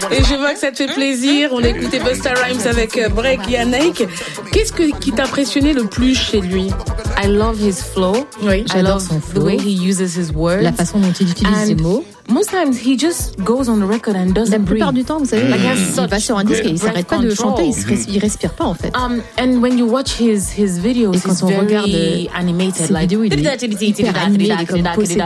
Et je vois que ça te fait plaisir. On a écouté Busta Rhymes avec Break Yannick. Qu'est-ce qui t'a impressionné le plus chez lui? I love his flow. Oui, j'adore son flow. The way he uses his words. La façon dont il utilise ses mots. Most times he just goes on the record and doesn't breathe. La plupart du temps, vous savez, il va sur un disque et il s'arrête pas de chanter, il respire pas en fait. And when you watch his videos, et quand on regarde animated, ses vidéos, il est hyper animé, il est comme possédé.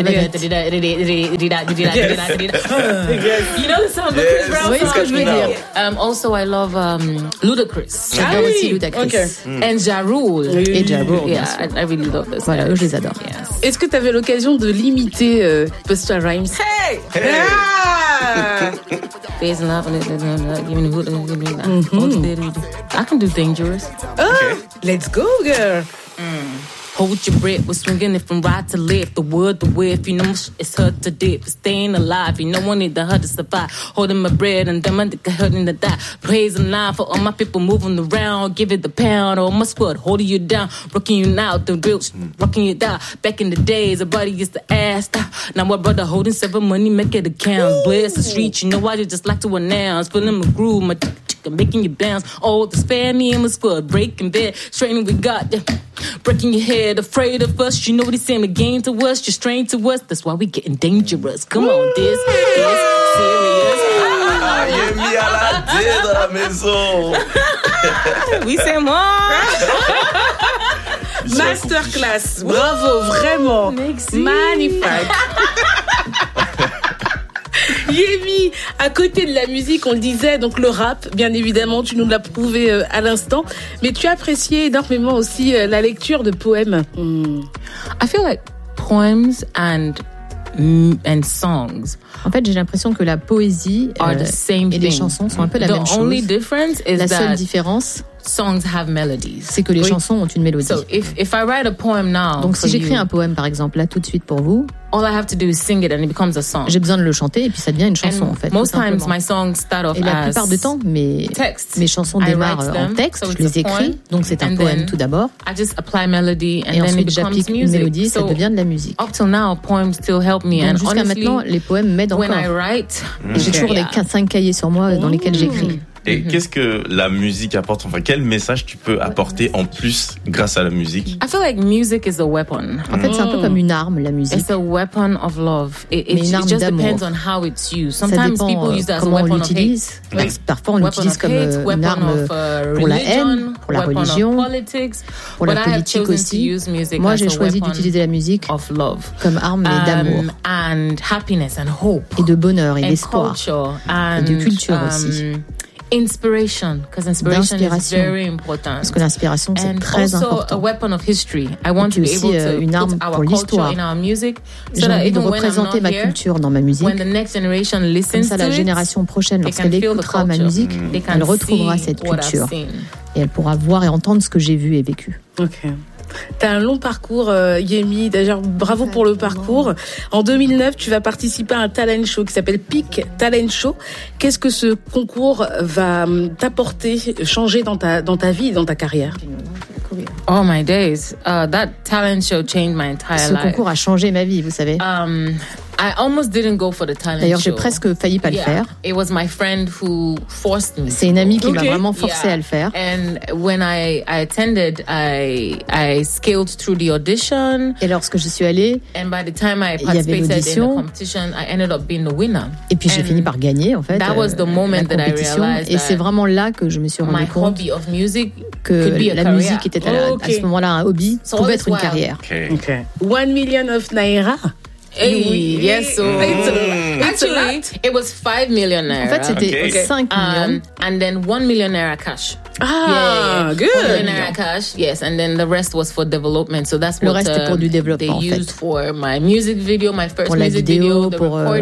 You know the song, vous voyez ce que je veux dire. Also, I love Ludacris. J'adore aussi Ludacris. And Ja Rule. Et Ja Rule. Yeah, I really love this. Voilà, je les adore. Est-ce que tu avais l'occasion de l'imiter Busta Rhymes? Hey! Ah! I can do Dangerous. Let's go, girl. Hold your breath, we're swinging it from right to left. The word, the whiff, you know it's hurt to dip. It's staying alive, you know I need the hurt to survive. Holding my bread and them under hurting to die. Praising line for all my people moving around. Give it the pound, all my squad holding you down. Rocking you now, the real rocking you down. Back in the days, a buddy used to ask. Now my brother holding 7 money, make it account. Bless the street, you know I just like to announce. Feeling my groove, my making you bounce. Oh, the spare me and my squad breaking bed. Straightening we got them. Breaking your head, afraid of us. You know what he's saying again to us, just strange to us. That's why we getting dangerous. Come on, this serious. Yemi à la dé dans la maison. Oui, c'est moi. Masterclass. Bravo, vraiment. Merci. Magnifique. Yemi, à côté de la musique, on le disait, donc le rap, bien évidemment, tu nous l'as prouvé à l'instant, mais tu as apprécié énormément aussi la lecture de poèmes. I feel like poems and songs. En fait, j'ai l'impression que la poésie et les chansons sont un peu la même chose. Only difference is la seule différence, songs have melodies. C'est que les chansons ont une mélodie. So if I write a poem now, donc si j'écris un poème par exemple là tout de suite pour vous, all I have to do is sing it and it becomes a song. J'ai besoin de le chanter et puis ça devient une chanson en fait. Most times my songs start off et la plupart du temps mes chansons démarrent en texte, je les écris, donc c'est un poème tout d'abord. I just apply melody and et then ensuite j'applique une mélodie, ça devient de la musique. Up till now, poems still help me. Donc and jusqu'à maintenant, les poèmes m'aident encore. When I write, j'ai toujours les 5 cahiers sur moi dans lesquels j'écris. Et qu'est-ce que la musique apporte? Enfin, quel message tu peux apporter en plus grâce à la musique? I feel like music is a weapon. En fait, c'est un peu comme une arme, la musique. It's a weapon of love. It just depends on how it's used. Sometimes people use it as a weapon of hate. Parfois, on l'utilise comme une arme pour la haine, pour la religion, pour la politique aussi. Moi, j'ai choisi d'utiliser la musique comme arme d'amour, et de bonheur et d'espoir, et de culture aussi. Inspiration, because inspiration is very important. Parce que l'inspiration c'est très important. A weapon of history. I want to be able to une arme pour l'histoire. J'ai envie de représenter ma culture dans ma musique. When the next generation listens comme ça, la génération prochaine, lorsqu'elle écoutera ma musique, elle retrouvera cette culture et elle pourra voir et entendre ce que j'ai vu et vécu. Ok. T'as un long parcours, Yemi. D'ailleurs, bravo pour le parcours. En 2009, tu vas participer à un talent show qui s'appelle Peak Talent Show. Qu'est-ce que ce concours va t'apporter, changer dans ta vie et dans ta carrière? Oh my days, that talent show changed my entire life. Ce concours a changé ma vie, vous savez. I almost didn't go for the talent show. D'ailleurs, j'ai presque failli pas le faire. It was my friend who forced me. C'est une amie qui m'a vraiment forcé à le faire. And when I attended, I scaled through the audition. Et lorsque je suis allée, and by the time I participated in the competition, I ended up being the winner. Et puis j'ai fini par gagner en fait. That was the moment that I realized. Et c'est vraiment là que je me suis rendu compte que la musique était à ce moment-là un hobby, pouvait être une carrière. Okay. 1 million of naira. Hey, yes, so actually, it was 5 million naira. En fait, c'était 5 millions. And then 1 million naira cash. Good. 1 million naira cash, yes. And then the rest was for development. So that's le reste pour du développement, they used for my music video, my first pour music vidéo, video, the pour